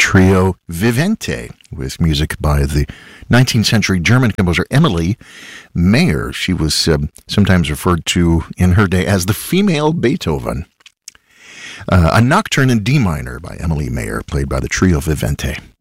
trio Vivente, with music by the 19th century German composer Emily Mayer. She was sometimes referred to in her day as the female Beethoven. A Nocturne in D minor by Emily Mayer, played by the trio Vivente.